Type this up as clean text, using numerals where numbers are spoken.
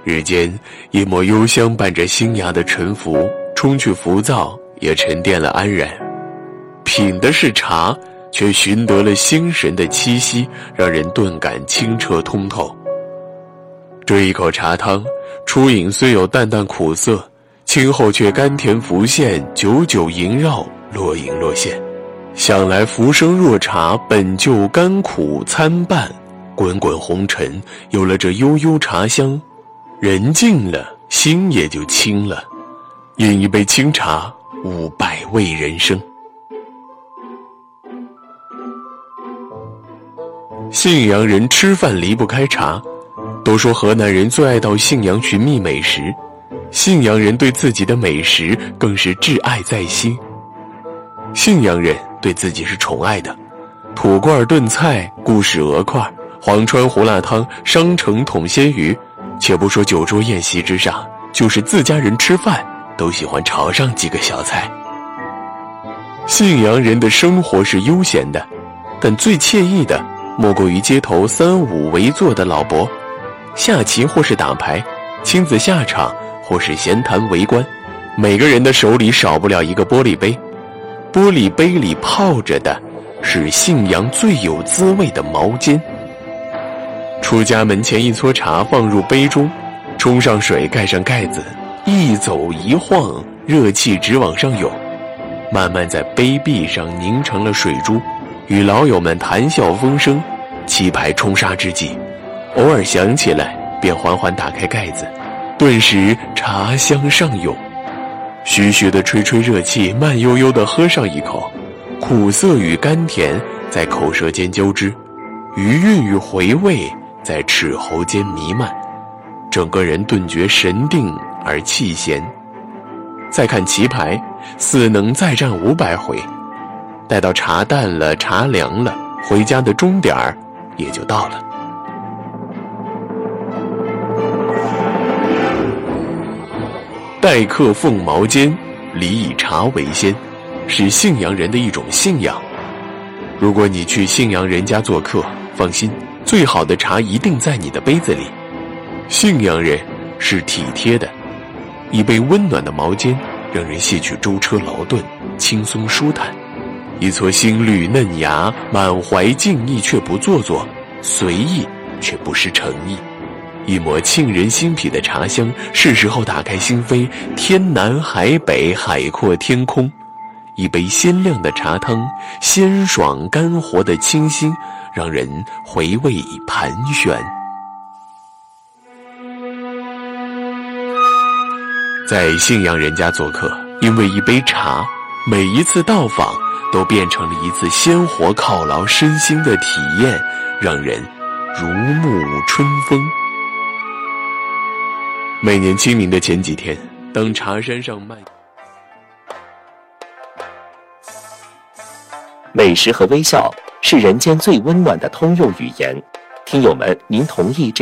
日间，一抹幽香伴着新芽的沉浮，冲去浮躁，也沉淀了安然。品的是茶，却寻得了心神的气息，让人顿感清澈通透。这一口茶汤，初饮虽有淡淡苦涩，清后却甘甜浮现，久久萦绕，若隐若现。想来浮生若茶，本就甘苦参半，滚滚红尘，有了这悠悠茶香，人静了，心也就清了。饮一杯清茶，悟百味人生。信阳人吃饭离不开茶，都说河南人最爱到信阳寻觅美食，信阳人对自己的美食更是挚爱在心。信阳人对自己是宠爱的，土罐炖菜、固始鹅块、黄川胡辣汤、商城桶鲜鱼，且不说酒桌宴席之上，就是自家人吃饭都喜欢炒上几个小菜。信阳人的生活是悠闲的，但最惬意的莫过于街头3、5围坐的老伯，下棋或是打牌，亲子下场或是闲谈围观，每个人的手里少不了一个玻璃杯，玻璃杯里泡着的是信阳最有滋味的毛尖。出家门前一撮茶放入杯中，冲上水，盖上盖子，一走一晃，热气直往上涌，慢慢在杯壁上凝成了水珠，与老友们谈笑风生。棋牌冲杀之际，偶尔想起来，便缓缓打开盖子，顿时茶香上涌，徐徐地吹吹热气，慢悠悠地喝上一口，苦涩与甘甜在口舌间交织，余韵与回味在齿喉间弥漫，整个人顿觉神定而气闲。再看棋牌，似能再战500回，待到茶淡了，茶凉了，回家的钟点儿也就到了。待客奉毛尖，礼以茶为先，是信阳人的一种信仰。如果你去信阳人家做客，放心，最好的茶一定在你的杯子里。信阳人是体贴的，一杯温暖的毛尖让人卸去舟车劳顿，轻松舒坦。一撮新绿嫩芽，满怀敬意却不做作，随意却不失诚意。一抹沁人心脾的茶香，是时候打开心扉，天南海北，海阔天空。一杯鲜亮的茶汤，鲜爽甘活的清新，让人回味盘旋。在信阳人家做客，因为一杯茶，每一次到访都变成了一次鲜活犒劳身心的体验，让人如沐春风。每年清明的前几天，当茶山上漫美食和微笑是人间最温暖的通用语言。听友们，您同意这